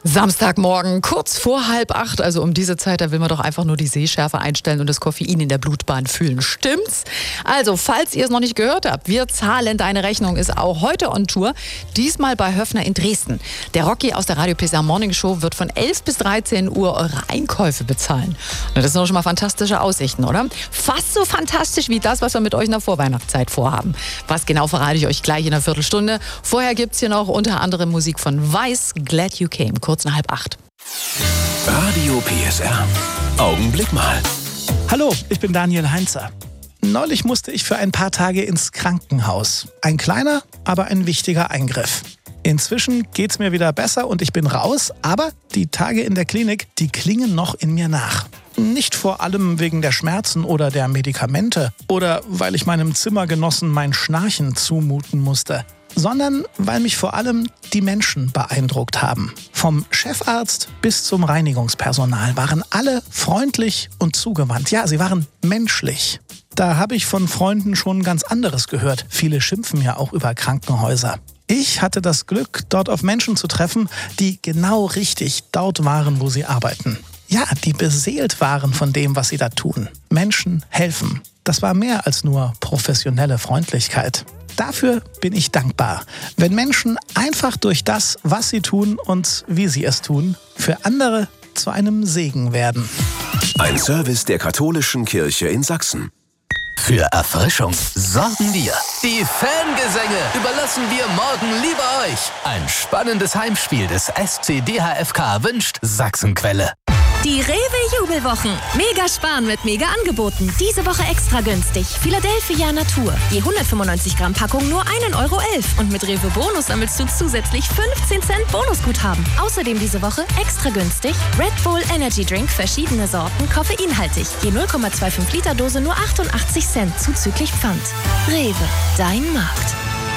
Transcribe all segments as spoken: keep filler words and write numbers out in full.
Samstagmorgen, kurz vor halb acht, also um diese Zeit, da will man doch einfach nur die Sehschärfe einstellen und das Koffein in der Blutbahn fühlen. Stimmt's? Also, falls ihr es noch nicht gehört habt, wir zahlen deine Rechnung ist auch heute on Tour, diesmal bei Höffner in Dresden. Der Rocky aus der Radio P S R Morning Show wird von elf bis dreizehn Uhr eure Einkäufe bezahlen. Na, das sind doch schon mal fantastische Aussichten, oder? Fast so fantastisch wie das, was wir mit euch in der Vorweihnachtszeit vorhaben. Was genau, verrate ich euch gleich in einer Viertelstunde. Vorher gibt's hier noch unter anderem Musik von Weiß, Glad You Came. Kurz nach halb acht. Radio P S R. Augenblick mal. Hallo, ich bin Daniel Heinzer. Neulich musste ich für ein paar Tage ins Krankenhaus. Ein kleiner, aber ein wichtiger Eingriff. Inzwischen geht's mir wieder besser und ich bin raus, aber die Tage in der Klinik, die klingen noch in mir nach. Nicht vor allem wegen der Schmerzen oder der Medikamente oder weil ich meinem Zimmergenossen mein Schnarchen zumuten musste, sondern weil mich vor allem die Menschen beeindruckt haben. Vom Chefarzt bis zum Reinigungspersonal waren alle freundlich und zugewandt. Ja, sie waren menschlich. Da habe ich von Freunden schon ganz anderes gehört. Viele schimpfen ja auch über Krankenhäuser. Ich hatte das Glück, dort auf Menschen zu treffen, die genau richtig dort waren, wo sie arbeiten. Ja, die beseelt waren von dem, was sie da tun. Menschen helfen. Das war mehr als nur professionelle Freundlichkeit. Dafür bin ich dankbar, wenn Menschen einfach durch das, was sie tun und wie sie es tun, für andere zu einem Segen werden. Ein Service der Katholischen Kirche in Sachsen. Für Erfrischung sorgen wir. Die Fangesänge überlassen wir morgen lieber euch. Ein spannendes Heimspiel des S C D H F K wünscht Sachsenquelle. Die Rewe-Jubelwochen. Mega sparen mit Mega-Angeboten. Diese Woche extra günstig. Philadelphia Natur. Je hundertfünfundneunzig Gramm Packung nur ein Euro elf. Und mit Rewe Bonus sammelst du zusätzlich fünfzehn Cent Bonusguthaben. Außerdem diese Woche extra günstig Red Bull Energy Drink, verschiedene Sorten, koffeinhaltig. Je null Komma fünfundzwanzig Liter Dose nur achtundachtzig Cent zuzüglich Pfand. Rewe, dein Markt.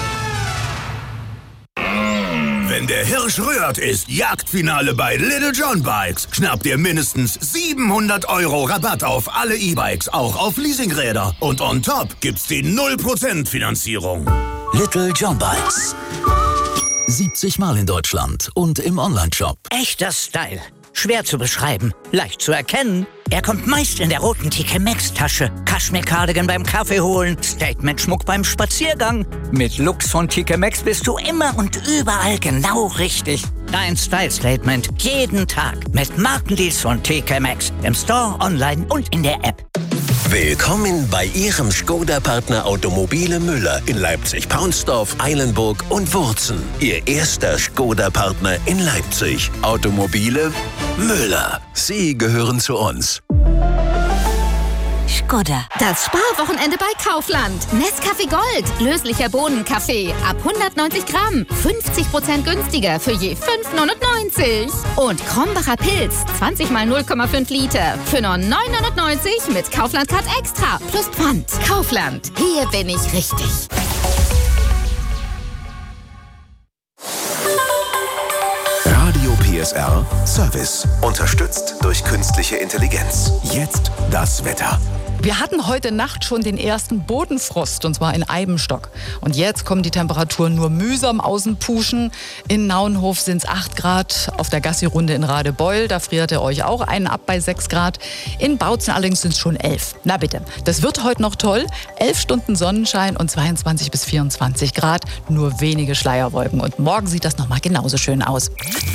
Wenn der Hirsch rührt, ist Jagdfinale bei Little John Bikes. Schnappt ihr mindestens siebenhundert Euro Rabatt auf alle E-Bikes, auch auf Leasingräder. Und on top gibt's die null Prozent Finanzierung. Little John Bikes. siebzig Mal in Deutschland und im Onlineshop. Echter Style. Schwer zu beschreiben, leicht zu erkennen. Er kommt meist in der roten T K Maxx-Tasche. Kaschmir-Cardigan beim Kaffee holen, Statement-Schmuck beim Spaziergang. Mit Looks von T K Maxx bist du immer und überall genau richtig. Dein Style-Statement jeden Tag mit Markendeals von T K Maxx. Im Store, online und in der App. Willkommen bei Ihrem Skoda-Partner Automobile Müller in Leipzig-Paunsdorf, Eilenburg und Wurzen. Ihr erster Skoda-Partner in Leipzig. Automobile Müller. Sie gehören zu uns. Skoda. Das Sparwochenende bei Kaufland. Nescafé Gold. Löslicher Bohnenkaffee. Ab hundertneunzig Gramm. fünfzig Prozent günstiger für je fünf neunundneunzig. Und Krombacher Pilz. zwanzig mal null Komma fünf Liter. Für nur neun neunundneunzig mit Kaufland Card Extra. Plus Pfand. Kaufland. Hier bin ich richtig. Radio P S R Service. Unterstützt durch künstliche Intelligenz. Jetzt das Wetter. Wir hatten heute Nacht schon den ersten Bodenfrost, und zwar in Eibenstock. Und jetzt kommen die Temperaturen nur mühsam außen puschen. In Naunhof sind es acht Grad, auf der Gassi-Runde in Radebeul, da friert ihr euch auch einen ab bei sechs Grad. In Bautzen allerdings sind es schon elf. Na bitte, das wird heute noch toll. elf Stunden Sonnenschein und zweiundzwanzig bis vierundzwanzig Grad, nur wenige Schleierwolken. Und morgen sieht das nochmal genauso schön aus.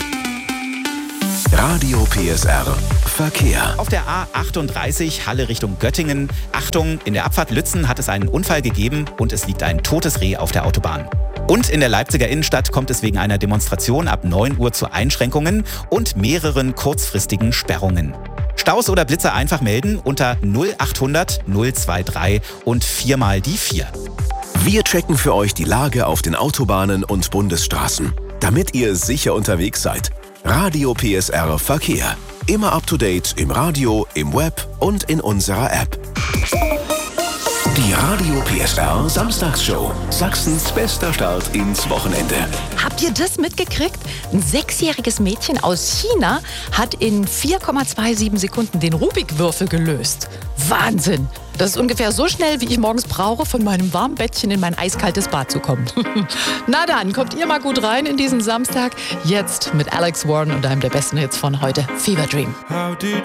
Radio P S R Verkehr. Auf der A achtunddreißig Halle Richtung Göttingen. Achtung, in der Abfahrt Lützen hat es einen Unfall gegeben und es liegt ein totes Reh auf der Autobahn. Und in der Leipziger Innenstadt kommt es wegen einer Demonstration ab neun Uhr zu Einschränkungen und mehreren kurzfristigen Sperrungen. Staus oder Blitzer einfach melden unter null achthundert null dreiundzwanzig und viermal die vier. Wir checken für euch die Lage auf den Autobahnen und Bundesstraßen, damit ihr sicher unterwegs seid. Radio P S R Verkehr. Immer up to date im Radio, im Web und in unserer App. Die Radio P S R Samstagsshow. Sachsens bester Start ins Wochenende. Habt ihr das mitgekriegt? Ein sechsjähriges Mädchen aus China hat in vier Komma siebenundzwanzig Sekunden den Rubik-Würfel gelöst. Wahnsinn! Das ist ungefähr so schnell, wie ich morgens brauche, von meinem warmen Bettchen in mein eiskaltes Bad zu kommen. Na dann, kommt ihr mal gut rein in diesen Samstag. Jetzt mit Alex Warren und einem der besten Hits von heute, Fever Dream.